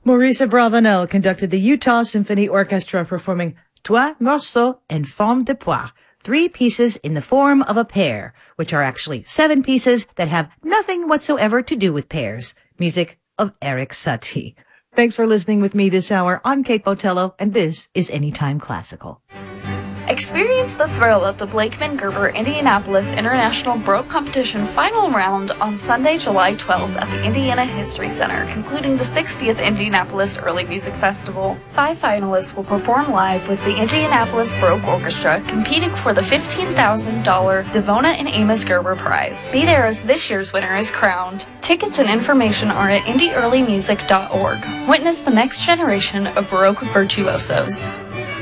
Maurice Abravanel conducted the Utah Symphony Orchestra performing Trois morceaux en forme de poire, 3 pieces in the form of a pear, which are actually 7 pieces that have nothing whatsoever to do with pears. Music of Eric Satie. Thanks for listening with me this hour. I'm Kate Botello, and this is Anytime Classical. Experience the thrill of the Blakeman Gerber Indianapolis International Baroque Competition final round on Sunday, July 12th at the Indiana History Center, concluding the 60th Indianapolis Early Music Festival. 5 finalists will perform live with the Indianapolis Baroque Orchestra, competing for the $15,000 Devona and Amos Gerber Prize. Be there as this year's winner is crowned. Tickets and information are at indieearlymusic.org. Witness the next generation of Baroque virtuosos.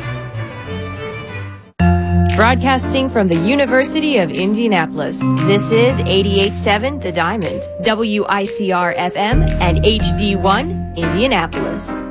Broadcasting from the University of Indianapolis, this is 88.7 The Diamond, WICR FM, and HD1 Indianapolis.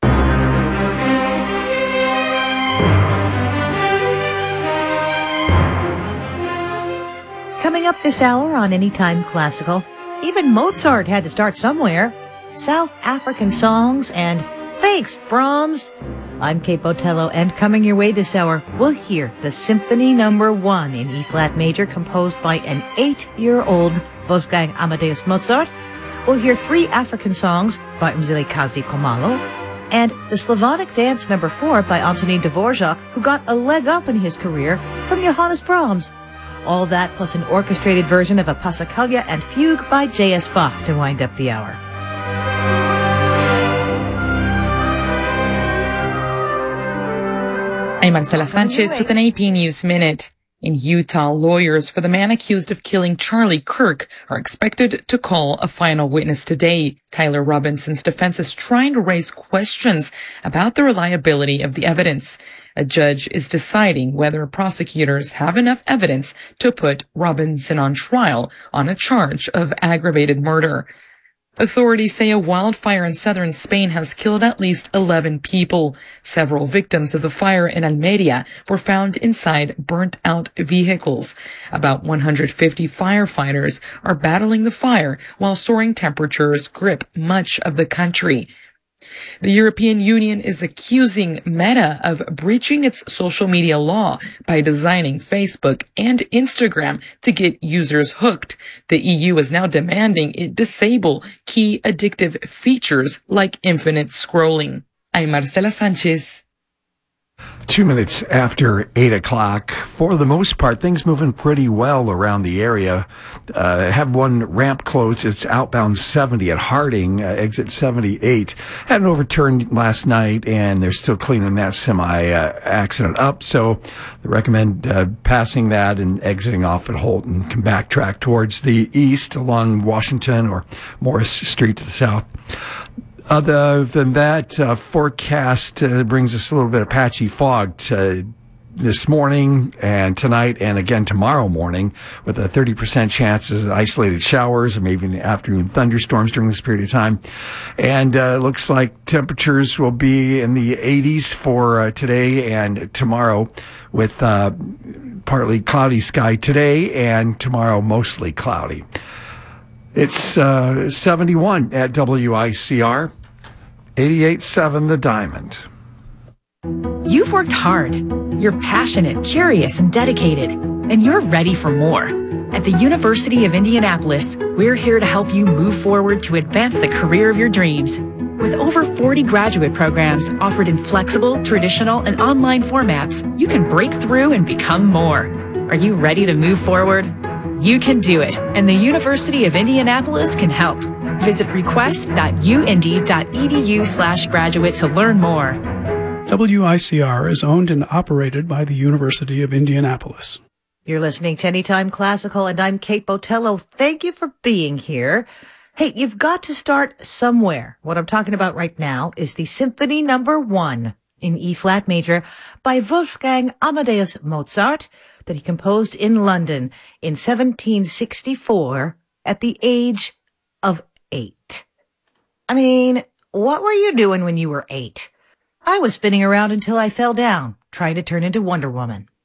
Coming up this hour on Anytime Classical, even Mozart had to start somewhere. South African songs and thanks, Brahms. I'm Kate Botello, and coming your way this hour, we'll hear the Symphony No. 1 in E-flat major composed by an 8-year-old Wolfgang Amadeus Mozart. We'll hear 3 African songs by Mzilikazi Khumalo, and the Slavonic Dance No. 4 by Antonin Dvorak, who got a leg up in his career from Johannes Brahms. All that plus an orchestrated version of a Passacaglia and Fugue by J.S. Bach to wind up the hour. I'm Marcela Sanchez with an AP News Minute. In Utah, lawyers for the man accused of killing Charlie Kirk are expected to call a final witness today. Tyler Robinson's defense is trying to raise questions about the reliability of the evidence. A judge is deciding whether prosecutors have enough evidence to put Robinson on trial on a charge of aggravated murder. Authorities say a wildfire in southern Spain has killed at least 11 people. Several victims of the fire in Almeria were found inside burnt-out vehicles. About 150 firefighters are battling the fire while soaring temperatures grip much of the country. The European Union is accusing Meta of breaching its social media law by designing Facebook and Instagram to get users hooked. The EU is now demanding it disable key addictive features like infinite scrolling. I'm Marcela Sanchez. 2 minutes after 8 o'clock. For the most part, things moving pretty well around the area. Have one ramp closed. It's outbound 70 at Harding, exit 78. Had an overturn last night, and they're still cleaning that semi-accident up. So they recommend passing that and exiting off at Holt and can backtrack towards the east along Washington or Morris Street to the south. Other than that, forecast brings us a little bit of patchy fog this morning and tonight and again tomorrow morning, with a 30% chance of isolated showers or maybe even afternoon thunderstorms during this period of time. And it looks like temperatures will be in the 80s for today and tomorrow, with partly cloudy sky today and tomorrow mostly cloudy. It's 71 at WICR. 88.7 The Diamond. You've worked hard. You're passionate, curious, and dedicated, and you're ready for more. At the University of Indianapolis, we're here to help you move forward to advance the career of your dreams. With over 40 graduate programs offered in flexible, traditional, and online formats, you can break through and become more. Are you ready to move forward? You can do it, and the University of Indianapolis can help. Visit request.uindy.edu/graduate to learn more. WICR is owned and operated by the University of Indianapolis. You're listening to Anytime Classical, and I'm Kate Botello. Thank you for being here. Hey, you've got to start somewhere. What I'm talking about right now is the Symphony No. 1 in E-flat major by Wolfgang Amadeus Mozart that he composed in London in 1764 at the age of 8. I mean, what were you doing when you were 8? I was spinning around until I fell down, trying to turn into Wonder Woman.